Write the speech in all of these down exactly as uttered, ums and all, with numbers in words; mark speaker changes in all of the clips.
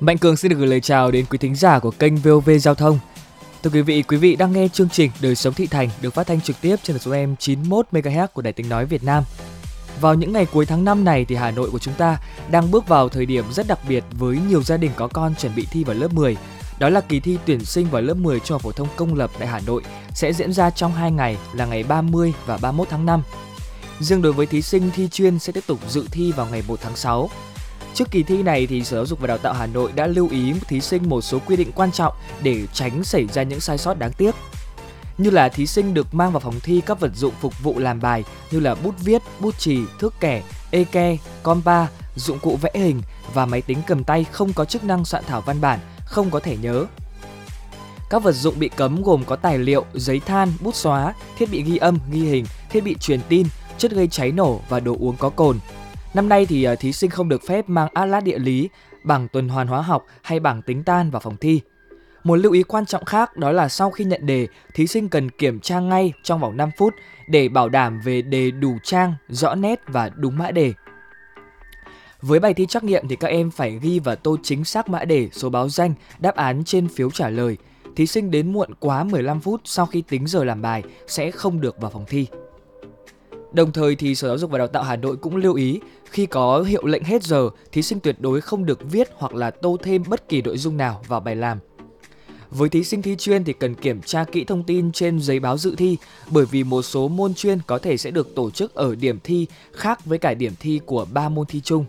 Speaker 1: Mạnh Cường xin được gửi lời chào đến quý thính giả của kênh vê o vê Giao thông. Thưa quý vị, quý vị đang nghe chương trình Đời sống thị thành được phát thanh trực tiếp trên số em chín mươi mốt mê ga héc của Đài Tiếng nói Việt Nam. Vào những ngày cuối tháng năm này thì Hà Nội của chúng ta đang bước vào thời điểm rất đặc biệt với nhiều gia đình có con chuẩn bị thi vào lớp mười. Đó là kỳ thi tuyển sinh vào lớp mười trung học phổ thông công lập tại Hà Nội sẽ diễn ra trong hai ngày là ngày ba mươi và ba mươi mốt tháng năm. Riêng đối với thí sinh thi chuyên sẽ tiếp tục dự thi vào ngày một tháng sáu. Trước kỳ thi này thì Sở Giáo dục và Đào tạo Hà Nội đã lưu ý thí sinh một số quy định quan trọng để tránh xảy ra những sai sót đáng tiếc. Như là thí sinh được mang vào phòng thi các vật dụng phục vụ làm bài như là bút viết, bút chì, thước kẻ, ê-ke, compa, dụng cụ vẽ hình và máy tính cầm tay không có chức năng soạn thảo văn bản, không có thẻ nhớ. Các vật dụng bị cấm gồm có tài liệu, giấy than, bút xóa, thiết bị ghi âm, ghi hình, thiết bị truyền tin, chất gây cháy nổ và đồ uống có cồn. Năm nay thì thí sinh không được phép mang atlas địa lý, bảng tuần hoàn hóa học hay bảng tính tan vào phòng thi. Một lưu ý quan trọng khác đó là sau khi nhận đề, thí sinh cần kiểm tra ngay trong vòng năm phút để bảo đảm về đề đủ trang, rõ nét và đúng mã đề. Với bài thi trắc nghiệm thì các em phải ghi và tô chính xác mã đề, số báo danh, đáp án trên phiếu trả lời. Thí sinh đến muộn quá mười lăm phút sau khi tính giờ làm bài sẽ không được vào phòng thi. Đồng thời thì Sở Giáo dục và Đào tạo Hà Nội cũng lưu ý khi có hiệu lệnh hết giờ, thí sinh tuyệt đối không được viết hoặc là tô thêm bất kỳ nội dung nào vào bài làm. Với thí sinh thi chuyên thì cần kiểm tra kỹ thông tin trên giấy báo dự thi, bởi vì một số môn chuyên có thể sẽ được tổ chức ở điểm thi khác với cả điểm thi của ba môn thi chung.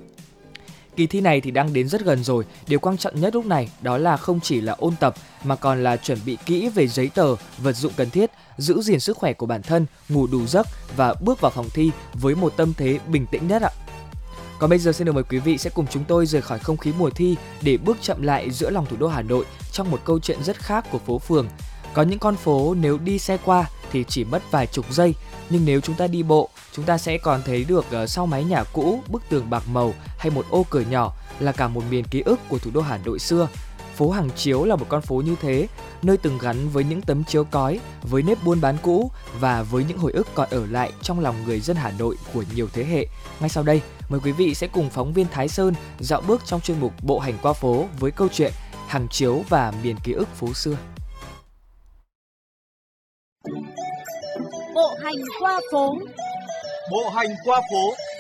Speaker 1: Kỳ thi này thì đang đến rất gần rồi, điều quan trọng nhất lúc này đó là không chỉ là ôn tập mà còn là chuẩn bị kỹ về giấy tờ, vật dụng cần thiết, giữ gìn sức khỏe của bản thân, ngủ đủ giấc và bước vào phòng thi với một tâm thế bình tĩnh nhất ạ. Còn bây giờ xin được mời quý vị sẽ cùng chúng tôi rời khỏi không khí mùa thi để bước chậm lại giữa lòng thủ đô Hà Nội trong một câu chuyện rất khác của phố phường. Có những con phố nếu đi xe qua thì chỉ mất vài chục giây, nhưng nếu chúng ta đi bộ, chúng ta sẽ còn thấy được sau mái nhà cũ, bức tường bạc màu hay một ô cửa nhỏ là cả một miền ký ức của thủ đô Hà Nội xưa. Phố Hàng Chiếu là một con phố như thế, nơi từng gắn với những tấm chiếu cói, với nếp buôn bán cũ và với những hồi ức còn ở lại trong lòng người dân Hà Nội của nhiều thế hệ. Ngay sau đây, mời quý vị sẽ cùng phóng viên Thái Sơn dạo bước trong chuyên mục Bộ hành qua phố với câu chuyện Hàng Chiếu và miền ký ức phố xưa.
Speaker 2: Bộ hành qua phố.
Speaker 3: Bộ hành qua phố.